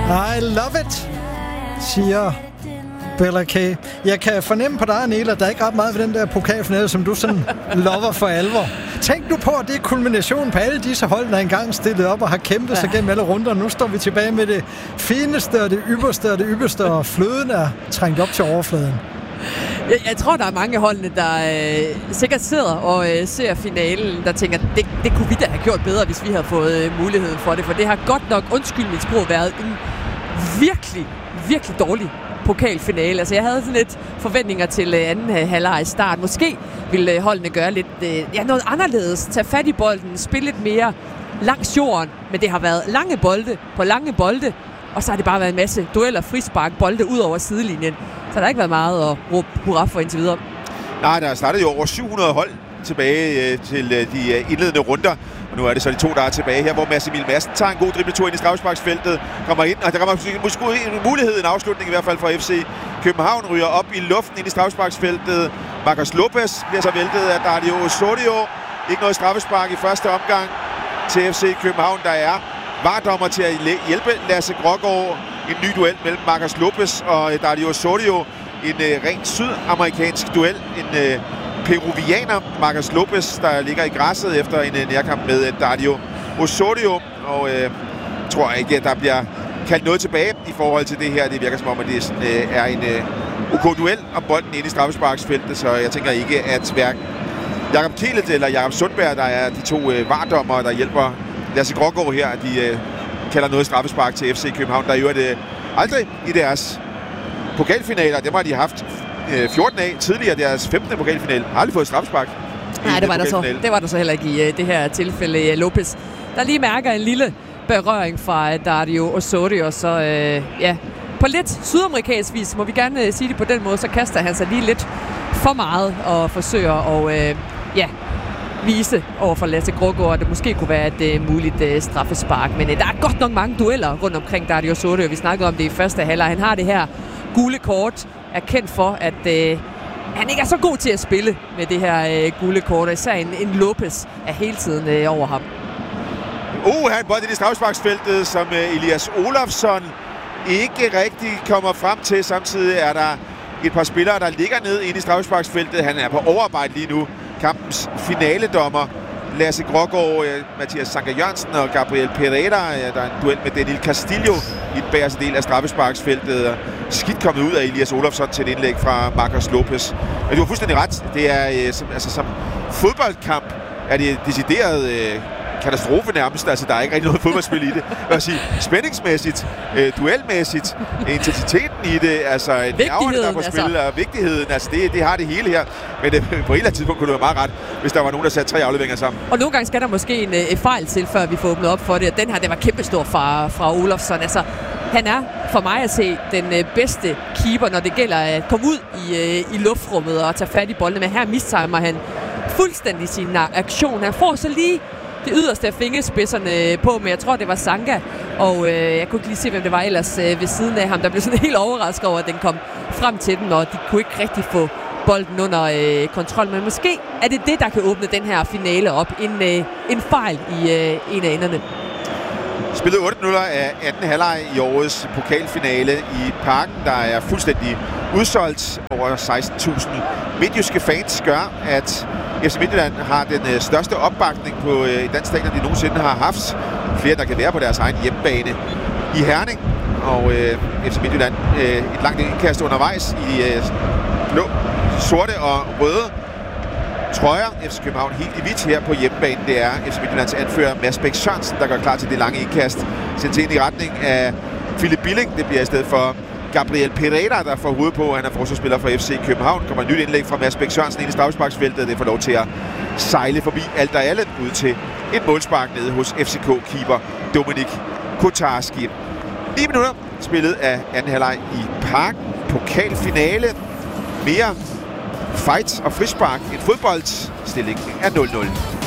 I love it, siger Bella K. Jeg kan fornemme på dig, Niel, at der er ikke ret meget ved den der pokalfinale, som du sådan lover for alvor. Tænk nu på, at det er kulminationen på alle disse hold, der engang stillet op og har kæmpet sig gennem alle runder. Nu står vi tilbage med det fineste og det ypperste, og fløden er trængt op til overfladen. Jeg tror, der er mange holdene, der sikkert sidder og ser finalen, der tænker, det kunne vi da have gjort bedre, hvis vi havde fået muligheden for det. For det har godt nok, undskyld mit sprog, været en virkelig, virkelig dårlig pokalfinale. Altså, jeg havde sådan lidt forventninger til anden halvleg start. Måske ville holdene gøre lidt noget anderledes. Tage fat i bolden, spille lidt mere langs jorden. Men det har været lange bolde på lange bolde. Og så har det bare været en masse dueller, frispark, bolde ud over sidelinjen. Så der har ikke været meget at råbe hurra for indtil videre. Nej, der startede jo over 700 hold tilbage til de indledende runder. Og nu er det så de to, der er tilbage her, hvor Mads Emil Madsen tager en god dribletur ind i straffesparksfeltet, kommer ind, og der kommer måske en mulighed, en afslutning i hvert fald fra FC København, ryger op i luften ind i straffesparksfeltet. Marcos Lopez bliver så væltet af Dario Osorio. Ikke noget straffespark i første omgang til FC København, der er VAR-dommer til at hjælpe Lasse Grågaard. En ny duel mellem Marcos Lopez og Dario Osorio. En rent sydamerikansk duel. En peruvianer, Marcos Lopez, der ligger i græsset efter en nærkamp med Dario Osorio. Og tror ikke, at der bliver kaldt noget tilbage i forhold til det her. Det virker som om, at det sådan, er en OK-duel om bolden inde i straffesparksfeltet. Så jeg tænker ikke, at hverken Jakob Kielet eller Jakob Sundberg, der er de to VAR-dommere, der hjælper Lasse Grågaard her, de kalder noget straffespark til FC København, der jo aldrig i deres pokalfinaler, dem har de haft 14 af tidligere, deres 15. pokalfinale, har aldrig fået straffespark. Nej, det var der så heller ikke i det her tilfælde. Lopez, der lige mærker en lille berøring fra Dario Osorio, så på lidt sydamerikansk vis, må vi gerne sige det på den måde, så kaster han sig lige lidt for meget og forsøger at vise over for Lasse Grågaard, at det måske kunne være et muligt straffespark. Men der er godt nok mange dueller rundt omkring Dario Osorio. Vi snakkede om det i første halvleg. Han har det her gule kort, er kendt for, at han ikke er så god til at spille med det her gule kort. Især en Lopez er hele tiden over ham. Han bold i straffesparksfeltet, som Elias Olofsson ikke rigtig kommer frem til. Samtidig er der et par spillere, der ligger ned inde i straffesparksfeltet. Han er på overarbejde lige nu. Kampens finaledommer Lasse Grågaard, Mathias Sanker Jørgensen og Gabriel Pereira. Der er en duel med Daniel Castillo i den bagerste del af straffesparksfeltet. Skidt kommet ud af Elias Olofsson til et indlæg fra Marcos Lopez. Men du har fuldstændig ret. Det er som fodboldkamp er det decideret katastrofe nærmest. Altså, der er ikke rigtig noget fodboldspil i det. Jeg vil sige, spændingsmæssigt, duelmæssigt, intensiteten i det, altså nerverne, der er på spil, og vigtigheden, altså det har det hele her. Men på et eller andet tidspunkt kunne det være meget ret, hvis der var nogen, der satte 3 afleveringer sammen. Og nogle gange skal der måske en fejl til, før vi får åbnet op for det. Og den her, det var kæmpestor fra Olofsson. Altså, han er for mig at se den bedste keeper, når det gælder at komme ud i luftrummet og tage fat i bolden. Men her mistimer han fuldstændig sin aktion. Han får så lige det yderste af fingerspidserne på, men jeg tror, det var Sanka, og jeg kunne ikke lige se, hvem det var ellers ved siden af ham. Der blev sådan helt overrasket over, at den kom frem til den, og de kunne ikke rigtig få bolden under kontrol. Men måske er det det, der kan åbne den her finale op. En fejl i en af enderne. Spillet 8 minutter af anden halvleg i årets pokalfinale i Parken, der er fuldstændig udsolgt. Over 16.000 midtjyske fans gør, at FC Midtjylland har den største opbakning på et dansk stadion, de nogensinde har haft. Flere, der kan være på deres egen hjemmebane i Herning. Og FC Midtjylland et langt indkast undervejs i blå, sorte og røde trøjer. FC København helt i hvidt her på hjemmebane. Det er FC Midtjyllands anfører Mads Bæk Sørensen, der gør klar til det lange indkast. Sendt ind i retning af Philip Billing. Det bliver i stedet for Gabriel Pereira, der får hovedet på. Han er forsvarsspiller for FC København. Kommer et nyt indlæg fra Mads Bæk Sørensen ind i straffesparksfeltet. Det får lov til at sejle forbi alt og alle ud til et målspark nede hos FCK-keeper Dominik Kotarski. 9 minutter spillet af anden halvleg i Parken. Pokalfinale. Mere fight og frispark end fodbold. Stillingen er 0-0.